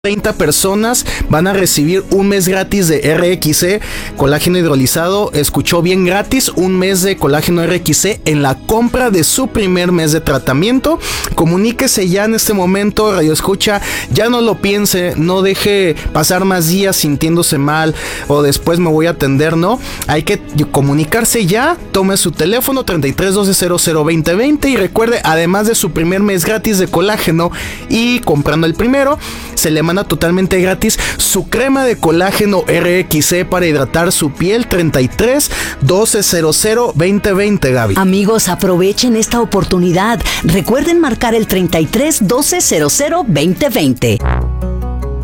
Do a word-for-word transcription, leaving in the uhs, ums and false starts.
treinta personas van a recibir un mes gratis de R X C, colágeno hidrolizado. Escuchó bien, gratis, un mes de colágeno R X C en la compra de su primer mes de tratamiento. Comuníquese ya en este momento, Radio Escucha, ya no lo piense, no deje pasar más días sintiéndose mal o después me voy a atender, no. Hay que comunicarse ya, tome su teléfono treinta y tres doce cero cero veinte veinte y recuerde, además de su primer mes gratis de colágeno y comprando el primero, se le manda totalmente gratis su crema de colágeno R X C para hidratar su piel. Treinta y tres doce cero cero veinte veinte, Gaby. Amigos, aprovechen esta oportunidad. Recuerden marcar el treinta y tres doce cero cero veinte veinte.